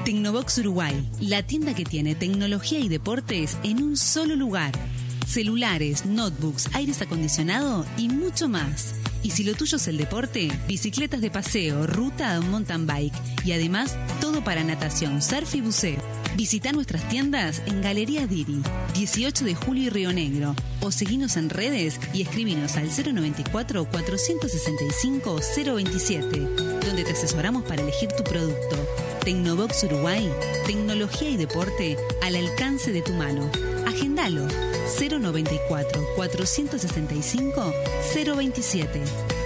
Tecnobox Uruguay, la tienda que tiene tecnología y deportes en un solo lugar. Celulares, notebooks, aires acondicionado y mucho más. Y si lo tuyo es el deporte, bicicletas de paseo, ruta o mountain bike. Y además, todo para natación, surf y buceo. Visita nuestras tiendas en Galería Diri, 18 de Julio y Río Negro. O seguinos en redes y escribinos al 094-465-027, donde te asesoramos para elegir tu producto. Tecnobox Uruguay, tecnología y deporte al alcance de tu mano. Agendalo, 094-465-027.